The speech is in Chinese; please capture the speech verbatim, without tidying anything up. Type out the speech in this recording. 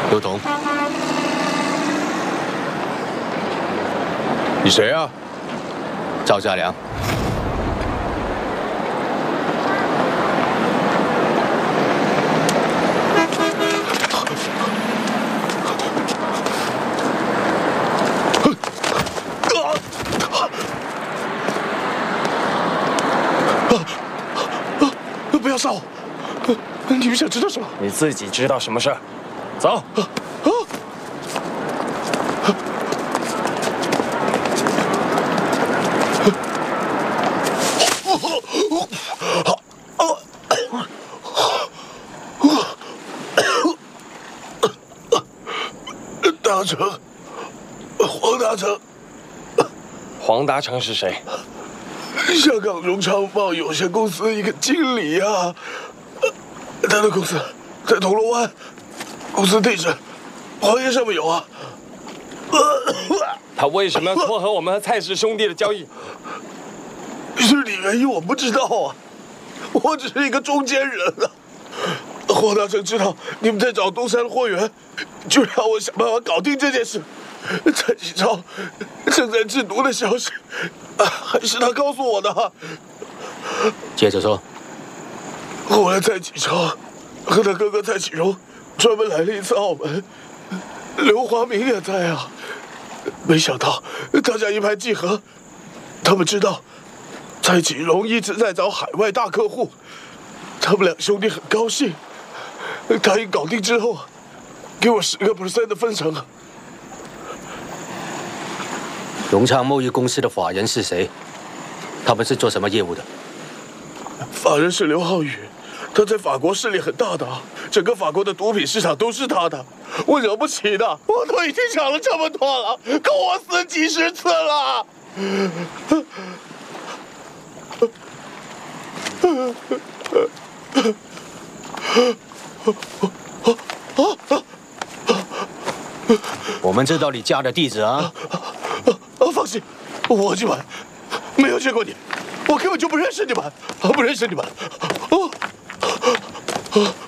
刘同， 你谁啊？ 赵家良。 不要杀我！你们想知道什么？ 你自己知道什么事？走。 大成，黄大成。 黄达成是谁？ 香港荣昌贸有限公司一个经理啊，他的公司在铜锣湾，公司地址黄页上面有啊。 他为什么要撮合我们和蔡氏兄弟的交易？ 具体原因我不知道啊，我只是一个中间人啊。黄大成知道你们在找东山的货源，就让我想办法搞定这件事。蔡启超正在制毒的消息，啊，还是他告诉我的。 接着说。 后来蔡启超和他哥哥蔡启荣专门来了一次澳门，刘华明也在啊。没想到大家一拍即合，他们知道蔡启荣一直在找海外大客户，他们两兄弟很高兴，答应搞定之后，给我十个 percent 的分成。 荣昌贸易公司的法人是谁？他们是做什么业务的？ 法人是刘浩宇，他在法国势力很大的，整个法国的毒品市场都是他的。我惹不起的，我都已经抢了这么多了，够我死几十次了。 我们知道你家的地址啊。 啊，放心，我今晚没有见过你，我根本就不认识你们，不认识你们。哦。